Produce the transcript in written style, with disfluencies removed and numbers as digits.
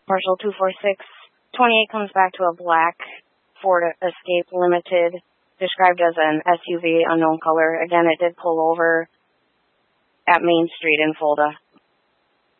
Partial 246. 28 comes back to a black Ford Escape Limited, described as an SUV, unknown color. Again, it did pull over at Main Street in Fulda.